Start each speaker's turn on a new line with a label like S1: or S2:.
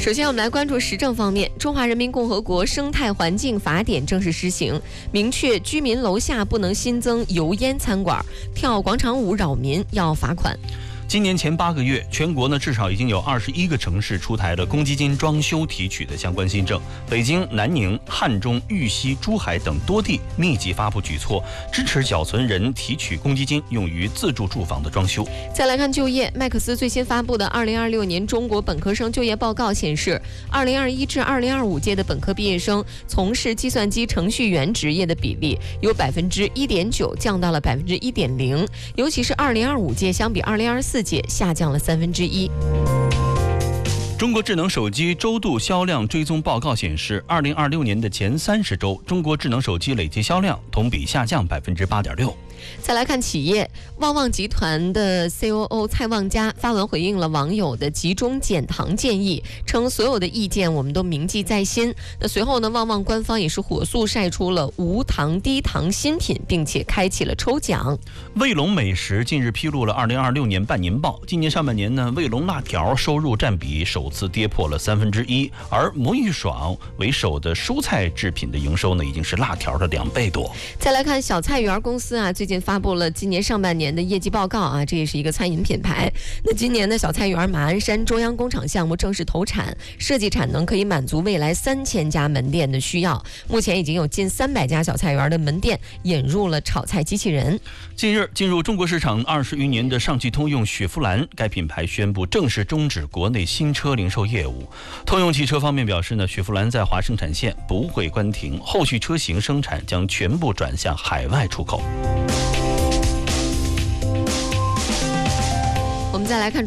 S1: 首先，我们来关注时政方面。中华人民共和国生态环境法典正式施行，明确居民楼下不能新增油烟餐馆，跳广场舞扰民要罚款。
S2: 今年前8个月，全国至少已经有21个城市出台了公积金装修提取的相关新政。北京、南宁、汉中、玉溪、珠海等多地密集发布举措，支持缴存人提取公积金用于自住住房的装修。
S1: 再来看就业，麦克斯最新发布的2026年中国本科生就业报告显示，2021至2025届的本科毕业生从事计算机程序员职业的比例由1.9%降到了1.0%，尤其是2025届相比2024届下降了1/3。
S2: 中国智能手机周度销量追踪报告显示，2026年的前30周，中国智能手机累计销量同比下降8.6%。
S1: 再来看企业，旺旺集团的 COO 蔡旺佳发文回应了网友的集中减糖建议，称所有的意见我们都铭记在心。那随后呢，旺旺官方也是火速晒出了无糖低糖新品，并且开启了抽奖。
S2: 卫龙美食近日披露了2026年半年报，今年上半年呢，卫龙辣条收入占比首次跌破了1/3，而魔芋爽为首的蔬菜制品的营收呢，已经是辣条的2倍多。
S1: 再来看小菜园公司啊，最近发布了今年上半年的业绩报告啊，这也是一个餐饮品牌。那今年的小菜园马鞍山中央工厂项目正式投产，设计产能可以满足未来3000家门店的需要。目前已经有近300家小菜园的门店引入了炒菜机器人。
S2: 近日进入中国市场20余年的上汽通用雪佛兰，该品牌宣布正式终止国内新车零售业务。通用汽车方面表示呢，雪佛兰在华生产线不会关停，后续车型生产将全部转向海外出口。
S1: 我们再来看